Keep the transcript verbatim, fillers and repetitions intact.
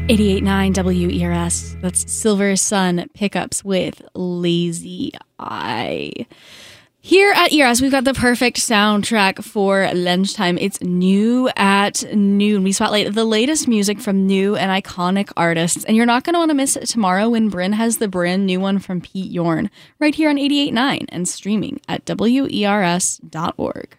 eighty-eight point nine W E R S. That's Silver Sun Pickups with Lazy Eye. Here at E R S, we've got the perfect soundtrack for lunchtime. It's New at Noon. We spotlight the latest music from new and iconic artists, and you're not going to want to miss it tomorrow when Bryn has the brand new one from Pete Yorn, right here on eighty-eight point nine and streaming at W E R S dot org.